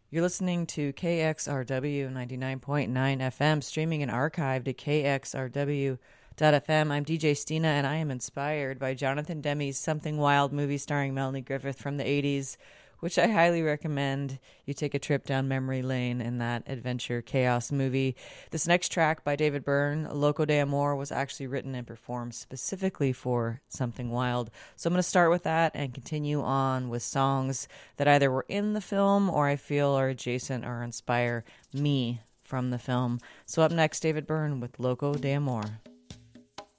You're listening to KXRW 99.9 FM, streaming and archived at KXRW.FM. I'm DJ Stina, and I am inspired by Jonathan Demme's Something Wild movie starring Melanie Griffith from the 80s, which I highly recommend you take a trip down memory lane in that adventure chaos movie. This next track by David Byrne, Loco de Amor, was actually written and performed specifically for Something Wild. So I'm going to start with that and continue on with songs that either were in the film or I feel are adjacent or inspire me from the film. So up next, David Byrne with Loco de Amor.